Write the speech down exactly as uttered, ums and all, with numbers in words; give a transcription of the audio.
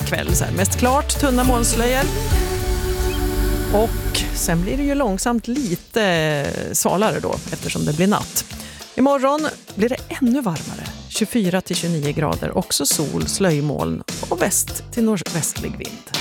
kväll. Så här, mest klart, tunna molnslöjor. Och sen blir det ju långsamt lite svalare då eftersom det blir natt. Imorgon blir det ännu varmare. tjugofyra till tjugonio grader, också sol, slöjmoln och väst till nordvästlig vind.